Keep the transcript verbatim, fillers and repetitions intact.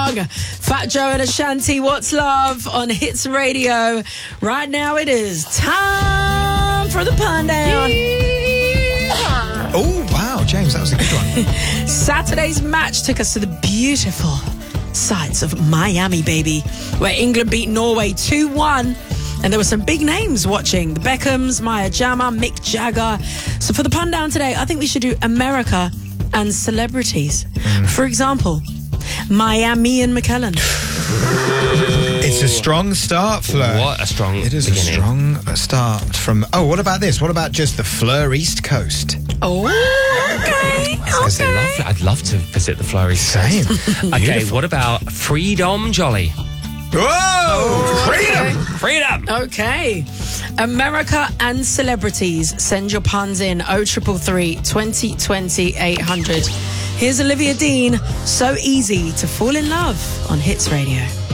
Young, Fat Joe and Ashanti, What's Love on Hits Radio. Right now it is time for the pun down. Oh, wow, James, that was a good one. Saturday's match took us to the beautiful sights of Miami, baby, where England beat Norway two one. And there were some big names watching. The Beckhams, Maya Jama, Mick Jagger. So for the pun down today, I think we should do America and celebrities. Mm. For example, Miami and McKellen. It's a strong start, Fleur. What a strong It is beginning. a strong start from... Oh, what about this? What about just the Fleur East Coast? Oh, okay. Because they love, I'd love to visit the Fleur East Same. Coast. Okay, what about Freedom Jolly? Whoa! Freedom! Freedom! Okay. America and celebrities. Send your puns in oh three three three, twenty twenty, eight hundred. Here's Olivia Dean. So easy to fall in love on Hits Radio.